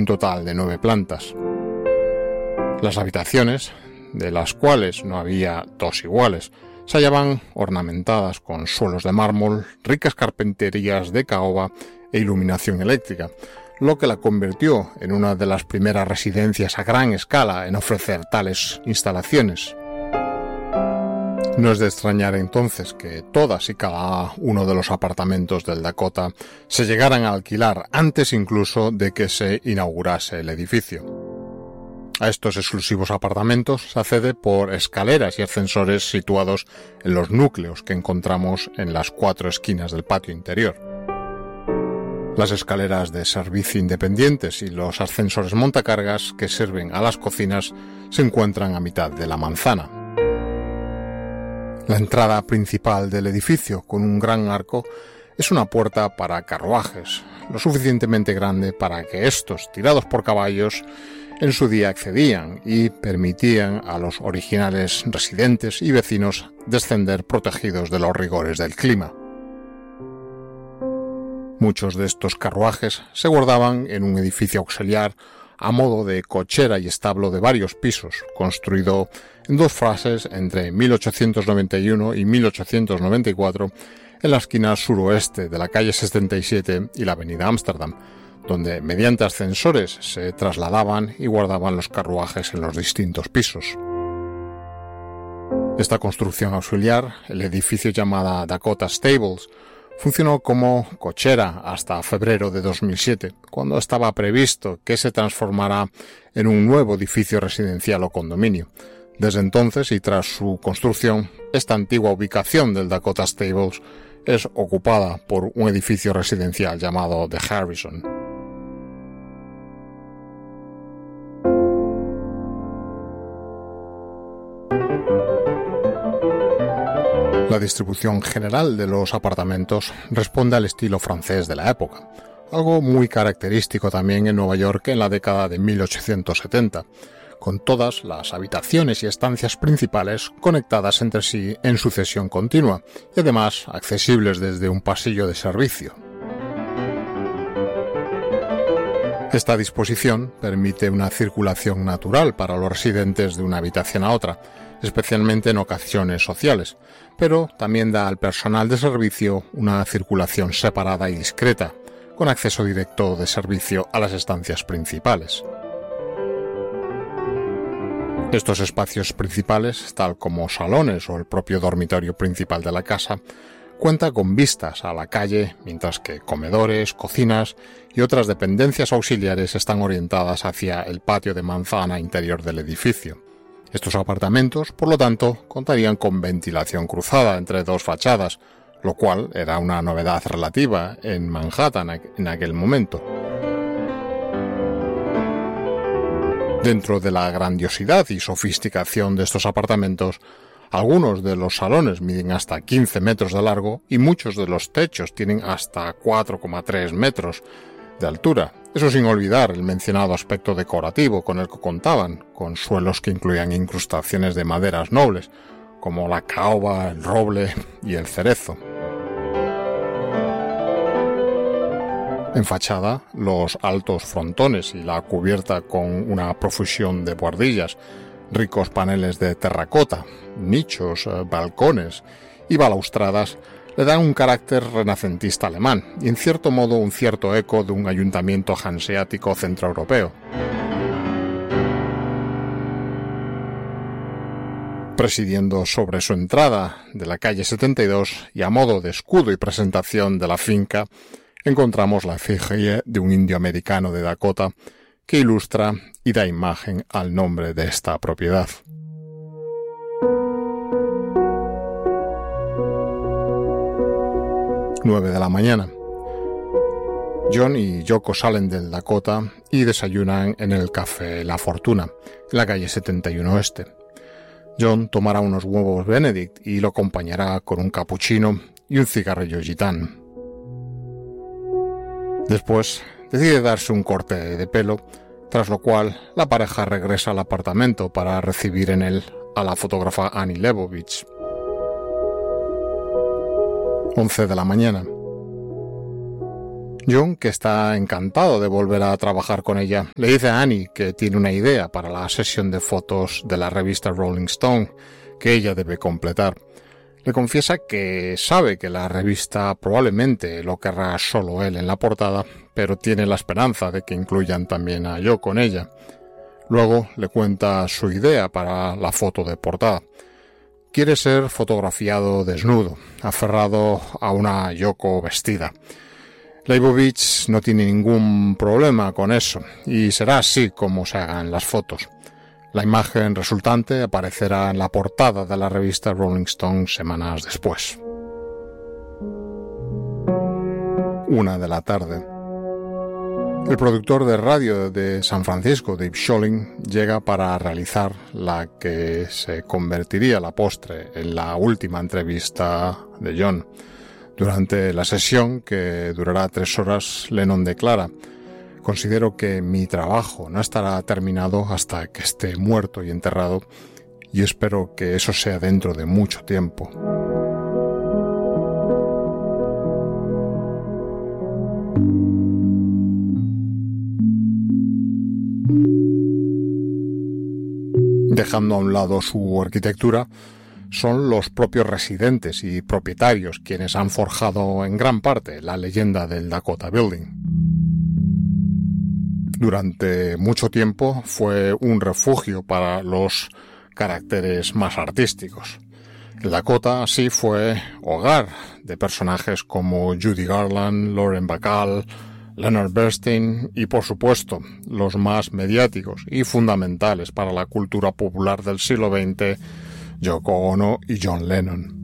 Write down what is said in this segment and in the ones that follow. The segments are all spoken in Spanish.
un total de 9 plantas. Las habitaciones, de las cuales no había 2 iguales, se hallaban ornamentadas con suelos de mármol, ricas carpinterías de caoba e iluminación eléctrica, lo que la convirtió en una de las primeras residencias a gran escala en ofrecer tales instalaciones. No es de extrañar entonces que todas y cada uno de los apartamentos del Dakota se llegaran a alquilar antes incluso de que se inaugurase el edificio. A estos exclusivos apartamentos se accede por escaleras y ascensores situados en los núcleos que encontramos en las 4 esquinas del patio interior. Las escaleras de servicio independientes y los ascensores montacargas que sirven a las cocinas se encuentran a mitad de la manzana. La entrada principal del edificio, con un gran arco, es una puerta para carruajes, lo suficientemente grande para que estos, tirados por caballos, en su día accedían y permitían a los originales residentes y vecinos descender protegidos de los rigores del clima. Muchos de estos carruajes se guardaban en un edificio auxiliar a modo de cochera y establo de varios pisos, construido en 2 fases entre 1891 y 1894 en la esquina suroeste de la calle 77 y la avenida Ámsterdam, donde mediante ascensores se trasladaban y guardaban los carruajes en los distintos pisos. Esta construcción auxiliar, el edificio llamada Dakota Stables, funcionó como cochera hasta febrero de 2007, cuando estaba previsto que se transformara en un nuevo edificio residencial o condominio. Desde entonces y tras su construcción, esta antigua ubicación del Dakota Stables es ocupada por un edificio residencial llamado The Harrison. La distribución general de los apartamentos responde al estilo francés de la época, algo muy característico también en Nueva York en la década de 1870, con todas las habitaciones y estancias principales conectadas entre sí en sucesión continua y además accesibles desde un pasillo de servicio. Esta disposición permite una circulación natural para los residentes de una habitación a otra, especialmente en ocasiones sociales, pero también da al personal de servicio una circulación separada y discreta, con acceso directo de servicio a las estancias principales. Estos espacios principales, tal como salones o el propio dormitorio principal de la casa, cuenta con vistas a la calle, mientras que comedores, cocinas y otras dependencias auxiliares están orientadas hacia el patio de manzana interior del edificio. Estos apartamentos, por lo tanto, contarían con ventilación cruzada entre 2 fachadas, lo cual era una novedad relativa en Manhattan en aquel momento. Dentro de la grandiosidad y sofisticación de estos apartamentos, algunos de los salones miden hasta 15 metros de largo y muchos de los techos tienen hasta 4,3 metros de altura. Eso sin olvidar el mencionado aspecto decorativo con el que contaban, con suelos que incluían incrustaciones de maderas nobles, como la caoba, el roble y el cerezo. En fachada, los altos frontones y la cubierta con una profusión de buhardillas, ricos paneles de terracota, nichos, balcones y balaustradas le dan un carácter renacentista alemán y en cierto modo un cierto eco de un ayuntamiento hanseático centroeuropeo. Presidiendo sobre su entrada de la calle 72 y a modo de escudo y presentación de la finca, encontramos la efigie de un indio americano de Dakota que ilustra y da imagen al nombre de esta propiedad. Nueve de la mañana. John y Yoko salen del Dakota y desayunan en el café La Fortuna, en la calle 71 Oeste. John tomará unos huevos Benedict y lo acompañará con un cappuccino y un cigarrillo gitán. Después decide darse un corte de pelo, tras lo cual la pareja regresa al apartamento para recibir en él a la fotógrafa Annie Leibovitz. 11 de la mañana. John, que está encantado de volver a trabajar con ella, le dice a Annie que tiene una idea para la sesión de fotos de la revista Rolling Stone que ella debe completar. Le confiesa que sabe que la revista probablemente lo querrá solo él en la portada, pero tiene la esperanza de que incluyan también a Jo con ella. Luego le cuenta su idea para la foto de portada. Quiere ser fotografiado desnudo, aferrado a una Yoko vestida. Leibovitz no tiene ningún problema con eso, y será así como se hagan las fotos. La imagen resultante aparecerá en la portada de la revista Rolling Stone semanas después. 1:00 p.m. El productor de radio de San Francisco, Dave Scholling, llega para realizar la que se convertiría a la postre en la última entrevista de John. Durante la sesión, que durará 3 horas, Lennon declara: «Considero que mi trabajo no estará terminado hasta que esté muerto y enterrado, y espero que eso sea dentro de mucho tiempo». Dejando a un lado su arquitectura, son los propios residentes y propietarios quienes han forjado en gran parte la leyenda del Dakota Building. Durante mucho tiempo fue un refugio para los caracteres más artísticos. El Dakota así fue hogar de personajes como Judy Garland, Lauren Bacall, Leonard Bernstein y, por supuesto, los más mediáticos y fundamentales para la cultura popular del siglo XX, Yoko Ono y John Lennon.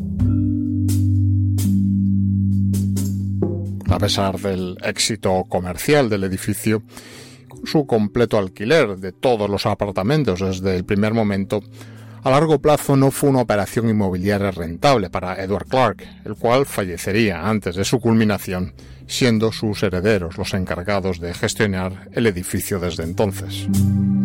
A pesar del éxito comercial del edificio, con su completo alquiler de todos los apartamentos desde el primer momento, a largo plazo no fue una operación inmobiliaria rentable para Edward Clark, el cual fallecería antes de su culminación, siendo sus herederos los encargados de gestionar el edificio desde entonces.